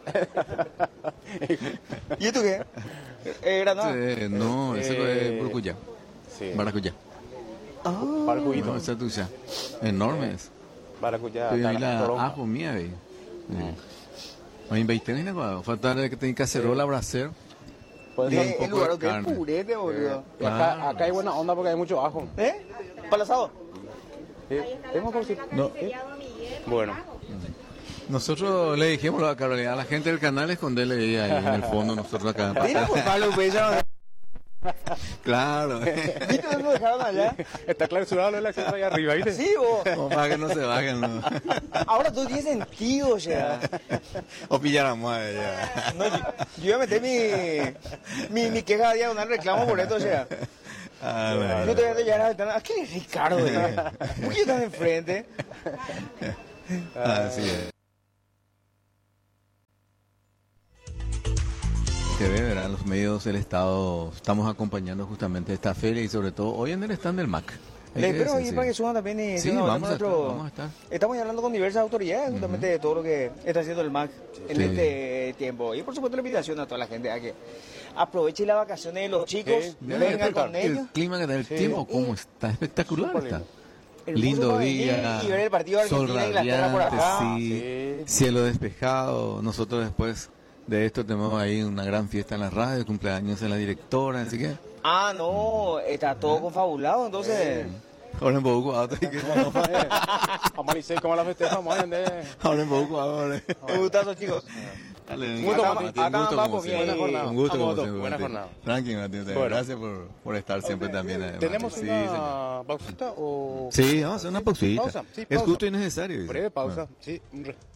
G: ¿Y esto qué? Eh, Granada.
C: Eh, no, ese
B: Eh,
C: es Burcuyá.
B: Sí.
C: Maracuyá.
B: Para el juguito.
C: No, esa es tuya. Enormes.
B: Para escuchar.
C: Pero ahí la ajo mía, ve. Hay veinte minutos, falta que tenga cacerola, bracer.
B: Puede
C: Y
B: ser
C: un
G: El
C: poco
G: lugar
C: de
G: que es
C: carne.
G: purete, boludo.
B: Y acá, acá hay buena onda porque hay mucho ajo.
G: ¿Eh? ¿Para el asado?
B: Eh, ¿Tenemos por
C: No.
B: Bueno,
C: Nosotros le dijimos a Carolina, a la gente del canal esconderle ahí, ahí en el fondo, nosotros acá.
G: Dile por Pablo, pues ya.
C: Claro,
G: ¿Viste dónde lo dejaron allá?
B: está clausurado el acceso ahí arriba, ¿viste?
G: Sí, vos.
C: como para que no se bajen, ¿no?
G: Ahora todo tiene sentido, ya.
C: O pillar a madre ya.
G: No, yo, yo iba a meter mi, mi, mi queja diagonal reclamo por esto, ya.
C: Ah,
G: No
C: bueno.
G: te voy a llegar a la ventana. ¿A qué es Ricardo? Ya? ¿Por qué estás enfrente?
C: Así es. Se ve, ¿verdad? Los medios del Estado estamos acompañando justamente esta feria y sobre todo hoy en el stand del M A C. Hay
G: Le
C: que
G: espero
C: decir,
G: ahí
C: sí.
G: para que suban también y
C: Sí,
G: si no,
C: vamos a
G: hacemos
C: estar,
G: nuestro-
C: vamos a estar.
G: Estamos hablando con diversas autoridades justamente de todo lo que está haciendo el M A C en
C: Sí.
G: este tiempo. Y por supuesto la invitación a toda la gente a que aproveche las vacaciones de los chicos,
B: Sí,
G: vengan con
C: El
G: ellos.
C: clima que da el
B: Sí.
C: tiempo, cómo está espectacular.
B: Súper
C: Está.
B: lindo.
G: Hermoso
C: Lindo
G: para venir
C: día,
G: y ver el partido de
C: sol
G: Argentina e Inglaterra por
C: radiante,
G: acá.
C: sí,
B: Sí.
C: cielo despejado. Nosotros después de esto tenemos ahí una gran fiesta en la radio, cumpleaños en la directora, así que
G: Ah, no, está todo confabulado, entonces...
C: ahora en poco, ahora que
B: Vamos a decir cómo la festejamos, ¿eh?
C: ahora en poco, ahora.
G: Un gustazo, chicos.
C: Dale,
G: Un gusto,
C: acá-
G: Mati.
C: Mati,
G: Acá
C: un gusto
G: vamos
C: como
G: bien.
C: siempre.
B: Buena jornada.
C: Un gusto
B: Vamos,
C: como
B: Otto.
C: siempre,
B: Buena
C: Mati.
B: jornada.
C: Tranqui, Mati,
B: Bueno.
C: gracias por, por estar siempre también. eh,
B: ¿Tenemos
C: Mati. Sí,
B: una
C: señor.
B: pausita o...?
C: Sí, vamos a hacer una pausita.
B: Pausa, sí,
C: Es
B: pausa.
C: justo y necesario. dice.
B: Breve pausa,
C: Bueno.
B: sí. un re-